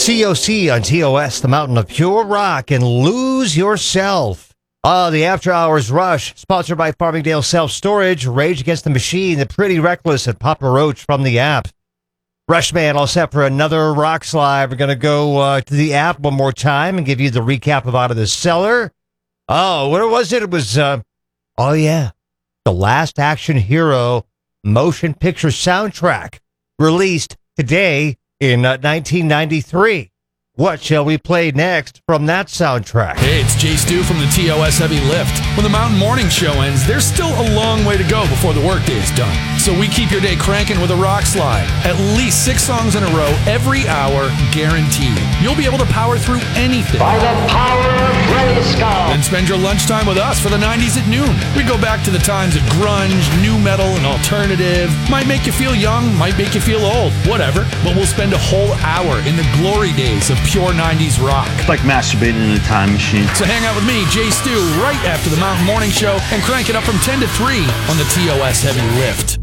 COC on TOS, the mountain of pure rock, and Lose Yourself. The After Hours Rush, sponsored by Farmingdale Self Storage, Rage Against the Machine, The Pretty Reckless, and Papa Roach from the app. Rushman all set for another rock slide. We're going to go to the app one more time and give you the recap of Out of the Cellar. Oh, what was it? It was, The Last Action Hero motion picture soundtrack, released today in 1993. What shall we play next from that soundtrack? Hey, it's Jay Stu from the TOS Heavy Lift. When the Mountain Morning Show ends, there's still a long way to go before the workday is done. So we keep your day cranking with a rock slide. At least 6 songs in a row every hour, guaranteed. You'll be able to power through anything. By the power of Grayskull. And spend your lunchtime with us for the 90s at noon. We go back to the times of grunge, new metal, and alternative. Might make you feel young, might make you feel old, whatever. But we'll spend a whole hour in the glory days of pure 90s rock. It's like masturbating in a time machine. So hang out with me, Jay Stu, right after the Mountain Morning Show and crank it up from 10 to 3 on the TOS Heavy Lift.